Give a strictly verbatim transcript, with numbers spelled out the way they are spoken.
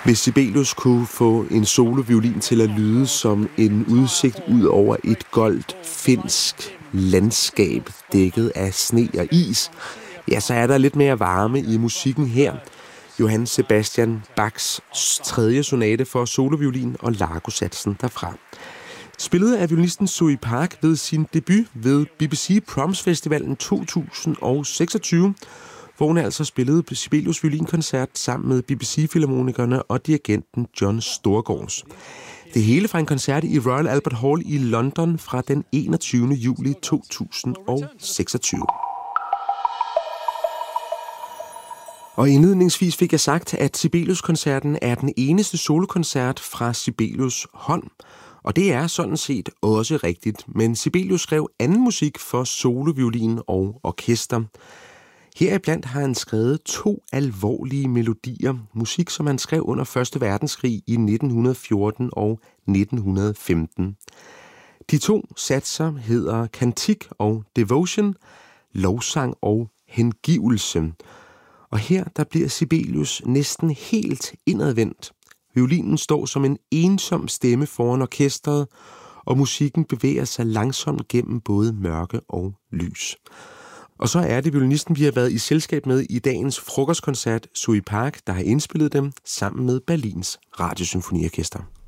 Hvis Sibelius kunne få en soloviolin til at lyde som en udsigt ud over et goldt finsk landskab dækket af sne og is, ja, så er der lidt mere varme i musikken her. Johann Sebastian Bachs tredje sonate for soloviolin og largo-satsen derfra. Spillet af violinisten Zoe Park ved sin debut ved B B C Proms Festivalen to tusind og seksogtyve, hvor hun altså spillede Sibelius violinkoncert sammen med B B C-filharmonikerne og dirigenten John Storgårds. Det hele fra en koncert i Royal Albert Hall i London fra den enogtyvende juli to tusind og seksogtyve. Og indledningsvis fik jeg sagt, at Sibelius-koncerten er den eneste solokoncert fra Sibelius' hånd. Og det er sådan set også rigtigt, men Sibelius skrev anden musik for soloviolin og orkester. Heriblandt har han skrevet to alvorlige melodier, musik som han skrev under første verdenskrig i nitten fjorten og nitten femten. De to satser hedder Kantik og Devotion, lovsang og hengivelse. Og her der bliver Sibelius næsten helt indadvendt. Violinen står som en ensom stemme foran orkestret, og musikken bevæger sig langsomt gennem både mørke og lys. Og så er det violinisten, vi har været i selskab med i dagens frokostkoncert, Zoe Park, der har indspillet dem sammen med Berlins Radiosymfoniorkester.